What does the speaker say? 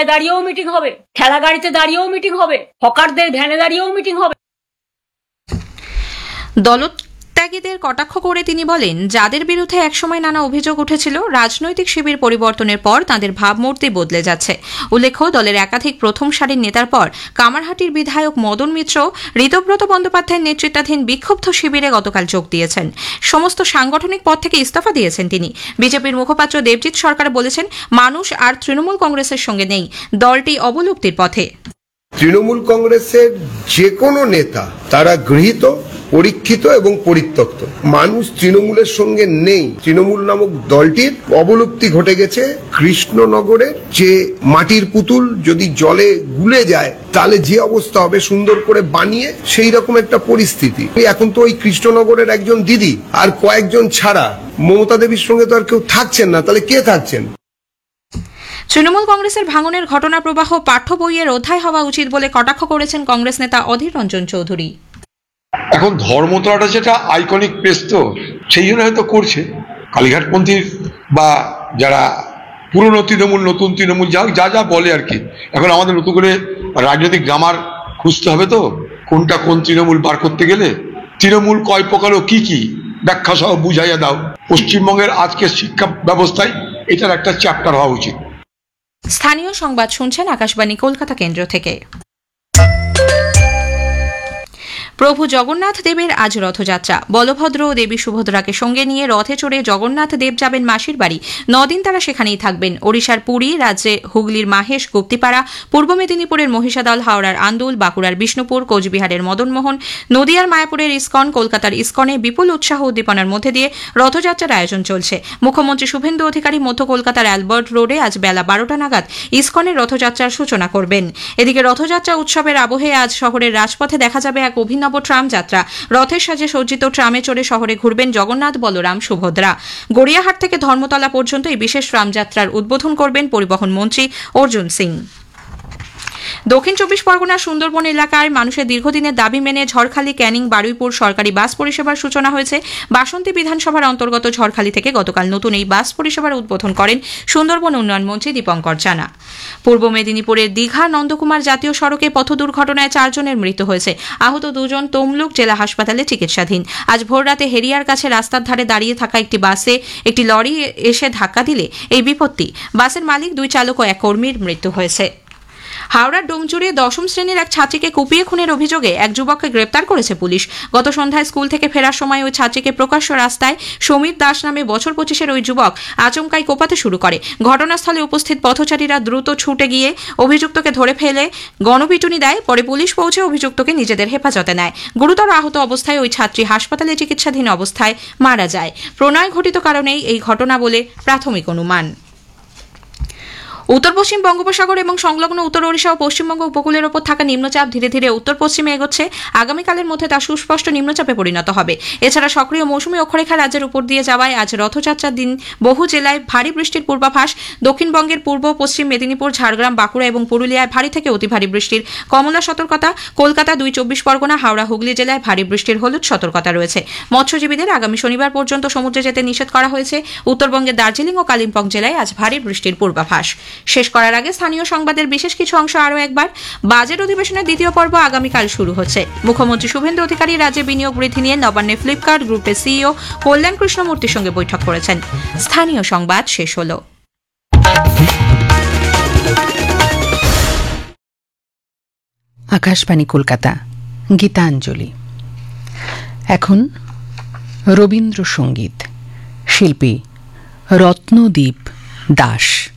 রাস্তায় দাঁড়িয়েও মিটিং হবে, ঠেলা গাড়িতে দাঁড়িয়েও মিটিং হবে, হকারদের ভ্যানে দাঁড়িয়েও মিটিং হবে। দলত্যাগীদের কটাক্ষ করে তিনি বলেন, যাদের বিরুদ্ধে একসময় নানা অভিযোগ উঠেছিল, রাজনৈতিক শিবির পরিবর্তনের পর তাদের ভাবমূর্তি বদলে যাচ্ছে। উল্লেখ্য, দলের একাধিক প্রথম সারির নেতার পর কামারহাটির বিধায়ক মদন মিত্র ঋতব্রত বন্দ্যোপাধ্যায়ের নেতৃত্বাধীন বিক্ষুব্ধ শিবিরে গতকাল যোগ দিয়েছেন। সমস্ত সাংগঠনিক পদ থেকে ইস্তফা দিয়েছেন তিনি। বিজেপির মুখপাত্র দেবজিৎ সরকার বলেছেন, মানুষ আর তৃণমূল কংগ্রেসের সঙ্গে নেই, দলটি অবলুপ্তির পথে। তৃণমূল কংগ্রেসের যে কোনো নেতা তারা গৃহীত, পরীক্ষিত এবং পরিত্যক্ত। মানুষ তৃণমূলের সঙ্গে নেই। তৃণমূল নামক দলটির অবলুপ্তি ঘটে গেছে। কৃষ্ণনগরের যে মাটির পুতুল যদি জলে গুলে যায় তাহলে যে অবস্থা হবে, সুন্দর করে বানিয়ে সেই রকম একটা পরিস্থিতি। এখন তো ওই কৃষ্ণনগরের একজন দিদি আর কয়েকজন ছাড়া মমতা দেবীর সঙ্গে তো আর কেউ থাকছেন না, তাহলে কে থাকছেন? তৃণমূল কংগ্রেসের ভাঙনের ঘটনা প্রবাহ পাঠ্য বইয়ের অধ্যায় হওয়া উচিত বলে কটাক্ষ করেছেন কংগ্রেস নেতা অধীর রঞ্জন চৌধুরী। এখন ধর্মতলাটা যেটা আইকনিক প্লেস, তো সেই জন্য হয়তো করছে। কালীঘাটপন্থীর বা যারা পুরনো তৃণমূল, নতুন তৃণমূল, যা যা বলে আর কি, এখন আমাদের নতুন করে রাজনৈতিক গ্রামার খুঁজতে হবে। তো কোনটা কোন তৃণমূল বার করতে গেলে তৃণমূল কয় প্রকার ও কি কি ব্যাখ্যা সহ বুঝাইয়া দাও। পশ্চিমবঙ্গের আজকের শিক্ষা ব্যবস্থায় এটার একটা চ্যাপ্টার হওয়া উচিত। স্থানীয় সংবাদ শুনছেন আকাশবাণী কলকাতা কেন্দ্র থেকে। প্রভু জগন্নাথ দেবের আজ রথযাত্রা। বলভদ্র ও দেবী সুভদ্রাকে সঙ্গে নিয়ে রথে চড়ে জগন্নাথ দেব যাবেন মাসির বাড়ি। 9 দিন তারা সেখানেই থাকবেন। ওড়িশার পুরী, রাজ্যে হুগলির মাহেশ, গুপ্তিপাড়া, পূর্ব মেদিনীপুরের মহিষাদল, হাওড়ার আন্দুল, বাঁকুড়ার বিষ্ণুপুর, কোচবিহারের মদনমোহন, নদিয়ার মায়াপুরের ইস্কন, কলকাতার ইস্কনে বিপুল উৎসাহ উদ্দীপনার মধ্যে দিয়ে রথযাত্রার আয়োজন চলছে। মুখ্যমন্ত্রী শুভেন্দু অধিকারী মধ্য কলকাতার অ্যালবার্ট রোডে আজ বেলা 12টা নাগাদ ইস্কনের রথযাত্রার সূচনা করবেন। এদিকে রথযাত্রা উৎসবের আবহে আজ শহরের রাজপথে দেখা যাবে এক অভিনব ট্রাম যাত্রা। রথের সাজে সজ্জিত ট্রামে চড়ে শহরে ঘুরবেন জগন্নাথ, বলরাম, সুভদ্রা। গড়িয়াহাট থেকে ধর্মতলা পর্যন্ত এই বিশেষ ট্রাম যাত্রার উদ্বোধন করবেন পরিবহন মন্ত্রী অর্জুন সিং। দক্ষিণ 24 পরগনার সুন্দরবন এলাকায় মানুষের দীর্ঘদিনের দাবি মেনে ঝড়খালি, ক্যানিং, বারুইপুর সরকারি বাস পরিষেবার সূচনা হয়েছে। বাসন্তী বিধানসভার অন্তর্গত ঝড়খালি থেকে গতকাল নতুন এই বাস পরিষেবার উদ্বোধন করেন সুন্দরবন উন্নয়ন মন্ত্রী দীপঙ্কর জানা। পূর্ব মেদিনীপুরের দীঘা নন্দকুমার জাতীয় সড়কে পথ দুর্ঘটনায় 4 জনের মৃত্যু হয়েছে। আহত 2 জন তমলুক জেলা হাসপাতালে চিকিৎসাধীন। আজ ভোররাতে হেরিয়ার কাছে রাস্তার ধারে দাঁড়িয়ে থাকা একটি বাসে একটি লরি এসে ধাক্কা দিলে এই বিপত্তি। বাসের মালিক, 2 চালক ও 1 কর্মীর মৃত্যু হয়েছে। হাওড়ার ডোমজুড়ে 10ম শ্রেণীর এক ছাত্রীকে কুপিয়ে খুনের অভিযোগে এক যুবককে গ্রেপ্তার করেছে পুলিশ। গত সন্ধ্যায় স্কুল থেকে ফেরার সময় ওই ছাত্রীকে প্রকাশ্য রাস্তায় সমীর দাস নামে বছর 25-এর ওই যুবক আচমকাই কোপাতে শুরু করে। ঘটনাস্থলে উপস্থিত পথচারীরা দ্রুত ছুটে গিয়ে অভিযুক্তকে ধরে ফেলে গণপিটুনি দেয়। পরে পুলিশ পৌঁছে অভিযুক্তকে নিজেদের হেফাজতে নেয়। গুরুতর আহত অবস্থায় ওই ছাত্রী হাসপাতালে চিকিৎসাধীন অবস্থায় মারা যায়। প্রণয় ঘটিত কারণেই এই ঘটনা বলে প্রাথমিক অনুমান। উত্তর পশ্চিম বঙ্গোপসাগর এবং সংলগ্ন উত্তর ওড়িশা ও পশ্চিমবঙ্গ উপকূলের ওপর থাকা নিম্নচাপ ধীরে ধীরে উত্তর পশ্চিমে এগোচ্ছে। আগামীকালের মধ্যে তা সুস্পষ্ট নিম্নচাপে পরিণত হবে। এছাড়া সক্রিয় মৌসুমী অক্ষরেখা রাজ্যের উপর দিয়ে যাওয়ায় আজ রথযাত্রার দিন বহু জেলায় ভারী বৃষ্টির পূর্বাভাস। দক্ষিণবঙ্গের পূর্ব পশ্চিম মেদিনীপুর, ঝাড়গ্রাম, বাঁকুড়া এবং পুরুলিয়ায় ভারী থেকে অতি ভারী বৃষ্টির কমলা সতর্কতা। কলকাতা, 2 24 পরগনা, হাওড়া, হুগলি জেলায় ভারী বৃষ্টির হলুদ সতর্কতা রয়েছে। মৎস্যজীবীদের আগামী শনিবার পর্যন্ত সমুদ্রে যেতে নিষেধ করা হয়েছে। উত্তরবঙ্গের দার্জিলিং ও কালিম্পং জেলায় আজ ভারী বৃষ্টির পূর্বাভাস। শেষ করার আগে স্থানীয় সংবাদের বিশেষ কিছু অংশ আরও একবার। বাজেট অধিবেশনের দ্বিতীয় পর্ব আগামীকাল শুরু হচ্ছে। মুখ্যমন্ত্রী শুভেন্দু অধিকারী রাজ্যে বিনিয়োগ বৃদ্ধি নিয়ে নবান্নে ফ্লিপকার্ট গ্রুপের সিইও কল্যাণ কৃষ্ণমূর্তির সঙ্গে বৈঠক করেছেন। স্থানীয় সংবাদ শেষ হল। আকাশবাণী কলকাতা, গীতাঞ্জলি। এখন রবীন্দ্রসঙ্গীত, শিল্পী রত্নদীপ দাস।